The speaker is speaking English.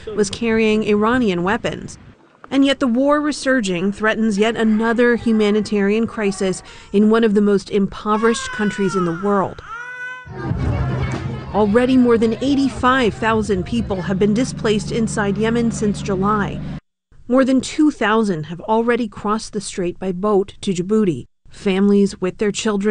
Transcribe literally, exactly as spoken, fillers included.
was carrying Iranian weapons. And yet the war resurging threatens yet another humanitarian crisis in one of the most impoverished countries in the world. Already more than eighty-five thousand people have been displaced inside Yemen since July. More than two thousand have already crossed the strait by boat to Djibouti. Families with their children